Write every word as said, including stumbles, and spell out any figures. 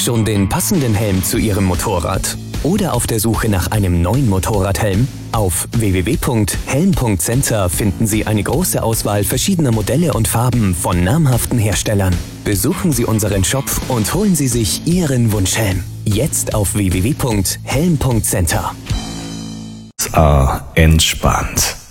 Schon den passenden Helm zu Ihrem Motorrad? Oder auf der Suche nach einem neuen Motorradhelm? Auf w w w punkt helm punkt center finden Sie eine große Auswahl verschiedener Modelle und Farben von namhaften Herstellern. Besuchen Sie unseren Shop und holen Sie sich Ihren Wunschhelm. Jetzt auf w w w punkt helm punkt center. Ah, entspannt.